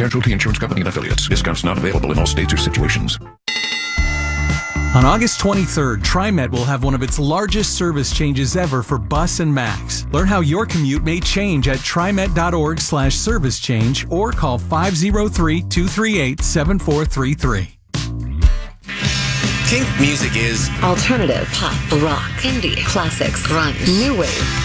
Casualty Insurance Company and affiliates. Discounts not available in all states or situations. On August 23rd, TriMet will have one of its largest service changes ever for Bus and Max. Learn how your commute may change at trimet.org/service change or call 503-238-7433. Kink music is alternative, pop, rock, indie, classics, grunge, new wave.